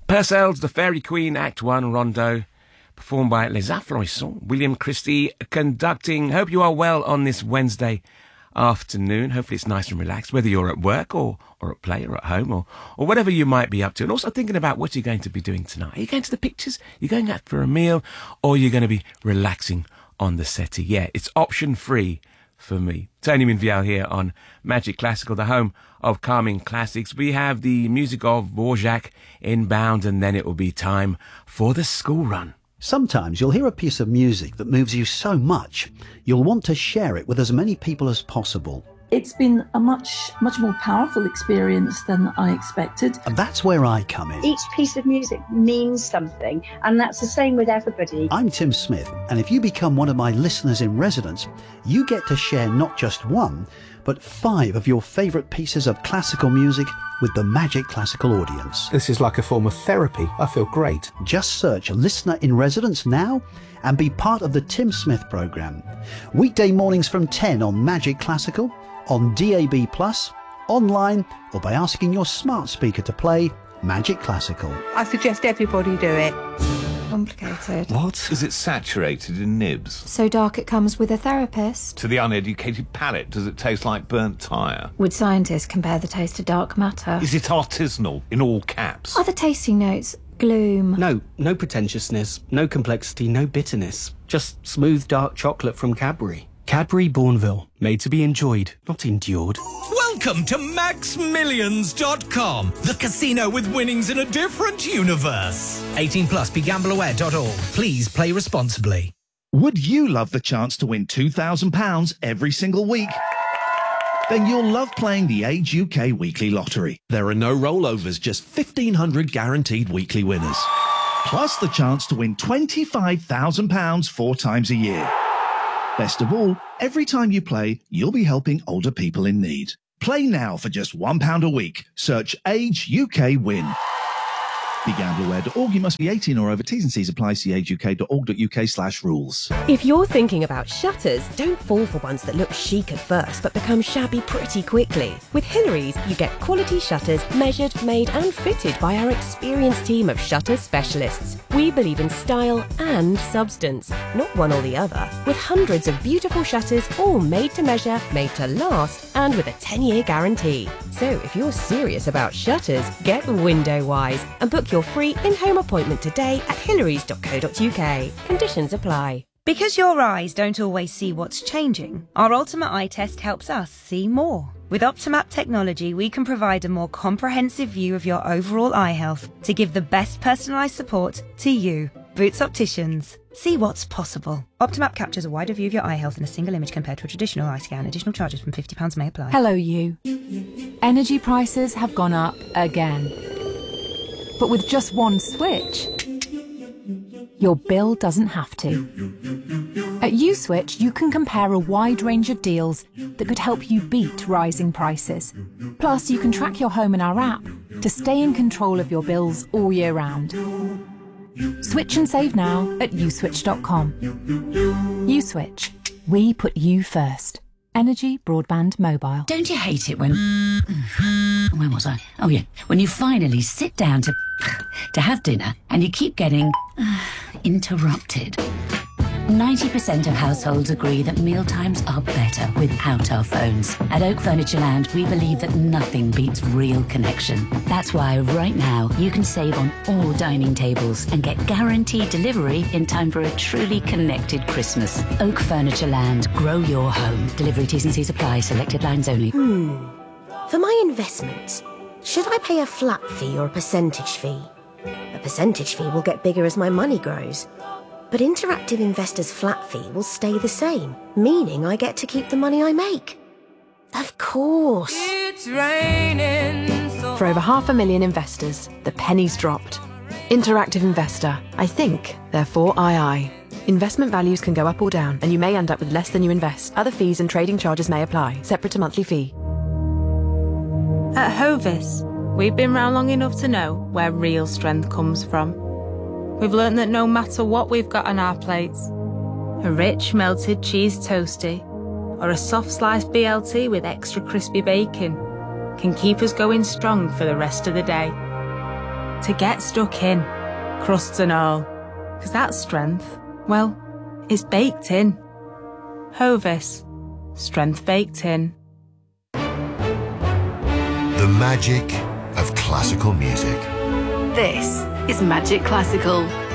Purcell's The Fairy Queen, Act 1, Rondo, performed by Les Affluissants, William Christie conducting. Hope you are well on this Wednesday afternoon. Hopefully it's nice and relaxed, whether you're at work or at play or at home or whatever you might be up to. And also thinking about what you're going to be doing tonight. Are you going to the pictures? You're going out for a meal? Or you're going to be relaxing on the settee? Yeah, it's option free for me. Tony Minvial here on Magic Classical, the home of calming classics. We have the music of Dvorak inbound, and then it will be time for the school run. Sometimes you'll hear a piece of music that moves you so much, you'll want to share it with as many people as possible. It's been a much more powerful experience than I expected. And that's where I come in. Each piece of music means something, and that's the same with everybody. I'm Tim Smith, and if you become one of my listeners in residence, you get to share not just one, but 5 of your favourite pieces of classical music with the Magic Classical audience. This is like a form of therapy. I feel great. Just search Listener in Residence now and be part of the Tim Smith programme. Weekday mornings from 10 on Magic Classical, on DAB+, online, or by asking your smart speaker to play Magic Classical. I suggest everybody do it. Complicated. What? Is it saturated in nibs? So dark it comes with a therapist? To the uneducated palate, does it taste like burnt tyre? Would scientists compare the taste to dark matter? Is it artisanal, in all caps? Are the tasting notes gloom? No pretentiousness, no complexity, no bitterness. Just smooth dark chocolate from Cadbury. Cadbury Bourneville, made to be enjoyed, not endured. Welcome to MaxMillions.com, the casino with winnings in a different universe. 18 plus, begambleaware.org. Please play responsibly. Would you love the chance to win £2,000 every single week? Then you'll love playing the Age UK Weekly Lottery. There are no rollovers, just 1,500 guaranteed weekly winners. Plus the chance to win £25,000 4 times a year. Best of all, every time you play, you'll be helping older people in need. Play now for just £1 a week. Search Age UK Win. BeGambleAware.org. You must be 18 or over. T's and C's apply. See ageuk.org.uk/rules. If you're thinking about shutters, don't fall for ones that look chic at first but become shabby pretty quickly. With Hillary's, you get quality shutters measured, made and fitted by our experienced team of shutter specialists. We believe in style and substance, not one or the other. With hundreds of beautiful shutters, all made to measure, made to last, and with a 10-year guarantee. So if you're serious about shutters, get Window-Wise and book your free in-home appointment today at hillarys.co.uk. Conditions apply. Because your eyes don't always see what's changing, our Ultimate Eye Test helps us see more. With Optimap technology, we can provide a more comprehensive view of your overall eye health to give the best personalised support to you. Boots Opticians. See what's possible. Optimap captures a wider view of your eye health in a single image compared to a traditional eye scan. Additional charges from £50 may apply. Hello, you. Energy prices have gone up again. But with just one switch, your bill doesn't have to. At USwitch, you can compare a wide range of deals that could help you beat rising prices. Plus, you can track your home in our app to stay in control of your bills all year round. Switch and save now at uswitch.com. USwitch. We put you first. Energy, broadband, mobile. Don't you hate it when... Where was I? Oh, yeah. When you finally sit down to have dinner and you keep getting interrupted. 90% of households agree that mealtimes are better without our phones. At Oak Furniture Land, we believe that nothing beats real connection. That's why right now you can save on all dining tables and get guaranteed delivery in time for a truly connected Christmas. Oak Furniture Land. Grow your home. Delivery T's and C's apply. Selected lines only. For my investments, should I pay a flat fee or a percentage fee? A percentage fee will get bigger as my money grows. But Interactive Investor's flat fee will stay the same, meaning I get to keep the money I make. Of course. It's raining so... For over 500,000 investors, the penny's dropped. Interactive Investor. I think, therefore I. Investment values can go up or down, and you may end up with less than you invest. Other fees and trading charges may apply, separate to monthly fee. At Hovis, we've been round long enough to know where real strength comes from. We've learnt that no matter what we've got on our plates, a rich melted cheese toastie or a soft sliced BLT with extra crispy bacon can keep us going strong for the rest of the day. to get stuck in, crusts and all. Because that strength, well, is baked in. Hovis, strength baked in. The magic of classical music. This is Magic Classical.